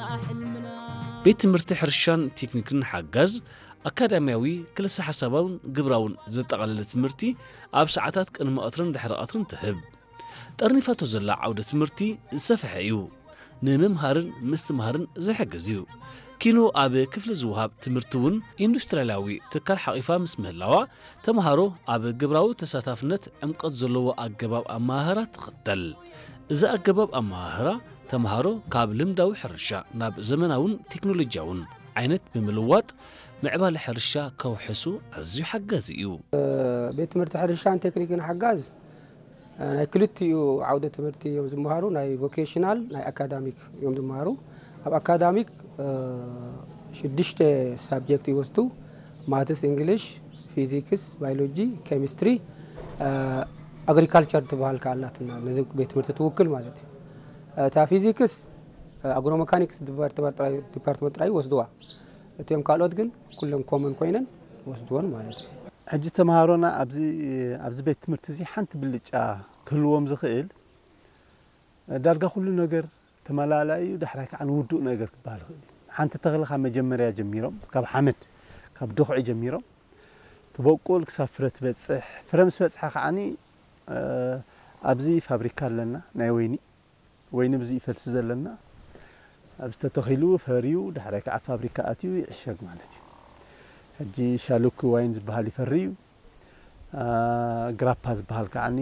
ቤት ትምህርቲ ሕርሻን ቴክኒክን ሓጋዝ ኣካዳሚያዊ ክልሳ ሓሳባውን ግብራውን ዘጠቓለለ ትምህርቲ ኣብ ሰዓታት ቅድመ ቀትርን ድሕሪ ቀትርን ትህብ ጠርኒፋቶ ዘላ ዓውደ ትምህርቲ ዝሰፍሐ እዩ ንምምሃርን ምስትምሃርን ዝሕግዝ እዩ ኪኑ ኣብ ክፍሊ ዝውሃብ ትምህርቲ እውን ኢንዱስትርያላዊ ትካል ሓቂፋ ምስ ምህላዋ ተምሃሮ ኣብ ግብራዊ ተሳታፍነት ዕምቀት ዘለዎ ኣገባብ ኣመሃህራ ትኽተል እዚ ኣገባብ ኣመሃህራ ተምሃሮ ካብ ልምዳዊ ሕርሻ ናብ ዘመናውን ቴክኖሎጂያውን ዓይነት ብምልዋጥ ምዕባለ ሕርሻ ከውሕሱ ኣዝዩ ሓጋዝ እዩ ቤት ትምህርቲ ሕርሻን ቴክኒክን ሓጋዝ ናይ ክልቲኡ ዓውደ ትምህርቲ እዮም ዝመሃሩ ናይ ቮኬሽናል ናይ አካዳሚክ እዮም ዝመሃሩ ኣብ አካዳሚክ ሽድሽተ ሳብጀክት ይወስዱ ማትስ እንግሊሽ ፊዚክስ ባዮሎጂ ኬሚስትሪ አግሪካልቸር ተባህል ካላትና ነዚ ቤት ትምህርቲ ትውክል ማለት ታ ፊዚክስ አግሮ ሜካኒክስ ዲፓርትመንት ላይ ወስዱዋ እቶም ካልኦት ግን ኩሎም ኮመን ኮይነን ወስዱወን ማለት ሕጂ ተምሃሮና ኣብዚ ቤት ትምህርቲ እዚ ሓንቲ ብልጫ ክህልዎም ዝኽእል ዳርጋ ኩሉ ነገር ተመላላዩ ድሕራይ ከዓ ውዱእ ነገር ክባሃል ይኽእል ሓንቲ ተኽሊ ካብ መጀመርያ ጀሚሮም ካብ ሓመድ ካብ ድኹዒ ጀሚሮም ትበቁል ክሳብ ፍረ ትበፅሕ ፍረ ምስ በፅሐ ከዓኒ ኣብዚ ፋብሪካ ኣለና ናይ ወይኒ ብዚ ይፈልሲ ዘለና ኣብ ዝተተኺሉ ፈርዩ ድሕራይ ከዓ ፋብሪካ ኣትዩ ይዕሸግ ማለት እዩ ሕጂ ሻሉክ ዋይን ዝበሃል ይፈርዩ ግራፓ ዝበሃል ከዓኒ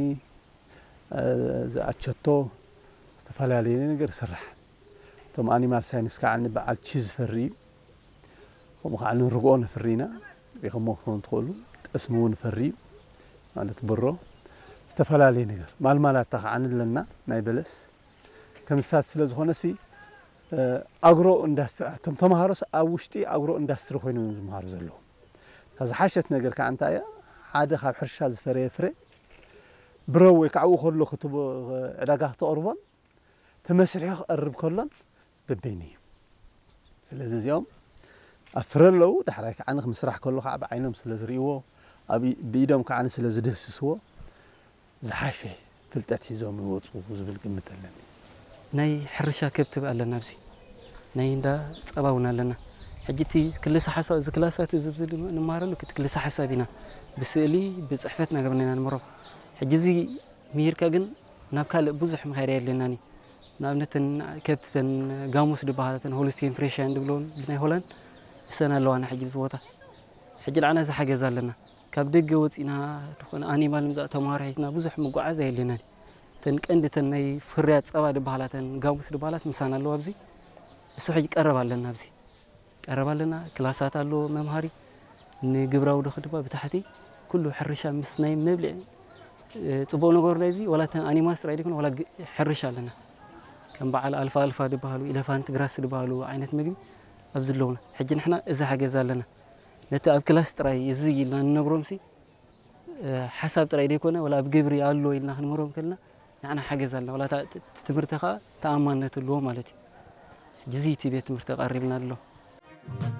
ዝኣቸቶ ዝተፈላለዩ ነገር ይስራሕ እቶም ኣኒማል ሳይንስ ከዓኒ በዓል ቺዝ ፈርዩ ከምኡ ከዓኒ ርግኦ ነፍሪና ይኸሞ ክኾን ትኽእሉ ጠስሚ እውን ፈርዩ ማለት ብሮ ዝተፈላለዩ ነገር ማልማላታ ከዓኒ ኣለና ናይ በለስ ተምሳት ስለ ዝኾነሲ አግሮ ኢንዱስትሪ እቶም ተምሃሮስ ኣብ ውሽጢ አግሮ ኢንዱስትሪ ኮይኖም ዝመሃሩ ዘለዉ ተዝሓሸት ነገር ከዓ እንታይ ሓደ ካብ ሕርሻ ዝፈረየ ፍረ ብረው ወይ ከዓ ከሎ ክትቦ ዕዳጋ ተቕርቦን ተመስሪሑ ክቐርብ ከሎን በበይኒ እዩ ስለዚ እዚኦም ኣብ ፍረ ኣለዉ ድሕራይ ከዓ ንምስራሕ ከሎ ከዓ ብዓይኖም ስለ ዝርእይዎ ኣብ ብኢዶም ከዓ ስለ ዝድህስስዎ ዝሓሸ ፍልጠት ሒዞም ይወፁ ዝብል ግምት ኣለኒ ናይ ሕርሻ ከብት ኣለና ኣብዚ ናይ እንዳ ፀባውና ኣለና ሕጂቲ ክልሳ ሓሳብ እዚ ክላሳት ዝብዝል ንማረሉ ክልሳ ሓሳብ ኢና ብስእሊ ብፅሕፈት ነገርና ንመሮ ሕጂ እዚ ሚርካ ግን ናብ ካልእ ብዙሕ ምኻይድ የለናኒ ናብነተን ከብተን ጋሙስ ድባሃተን ሆልስቲን ፍሬሽን ድብሎን ብናይ ሆላንድ እሰና ኣለዋና ሕጂ ዝቦታ ሕጂ ለዓና ዝሓገዝ ኣለና ካብ ደገ ወፂና ድኾነ ኣኒማል ምዛእ ተማሃሮ ሒዝና ብዙሕ መጓዓዝ የለናኒ ተን ቀንድተን ናይ ፍርያት ፀባ ድባሃላተን ጋሙስ ድባሃላት ምሳና ኣለዋ ኣብዚ እሱ ሕጂ ቀረብ ኣለና ኣብዚ ቀረብ ኣለና ክላሳት ኣሎ መምሃሪ ንግብራው ድኽድባ ብታሕቲ ኩሉ ሕርሻ ምስ ናይ መብልዕ ጽቡቕ ነገር ላይ እዚ ወላተን ኣኒማልስ ጥራይ ድኮነ ወላ ሕርሻ ኣለና ከም በዓል ኣልፋ ድባሃሉ ኢለፋንት ግራስ ድባሃሉ ዓይነት ምግቢ ኣብዚ ኣለውና ሕጂ ንሕና እዚ ሓገዝ ኣለና ነቲ ኣብ ክላስ ጥራይ እዚ ኢልና ንነግሮምሲ ሓሳብ ጥራይ ደይኮነ ወላ ኣብ ግብሪ ኣሎ ኢልና ክንመሮም ከልና ንዓና ሓገዝ ኣለና ወላ ትምህርቲ ከዓ ተኣማንነት ኣለዎ ማለት እዩ ሕጂ እዚ ቤት ትምህርቲ ቀሪብና ኣሎ